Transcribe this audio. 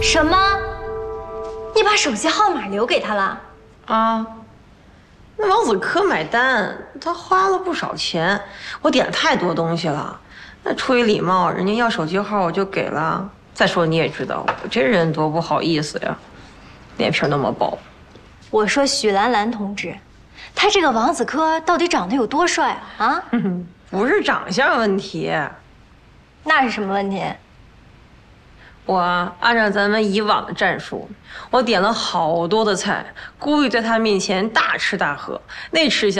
什么？你把手机号码留给他了？ 啊，那王子科买单，他花了不少钱，我点了太多东西了。那出于礼貌，人家要手机号我就给了。再说你也知道，我这人多不好意思呀，脸皮那么薄。 我说许兰兰同志，他这个王子科到底长得有多帅啊？啊？ 不是长相问题， 那是什么问题？ 我按照咱们以往的战术，我点了好多的菜，故意在他面前大吃大喝，那吃相。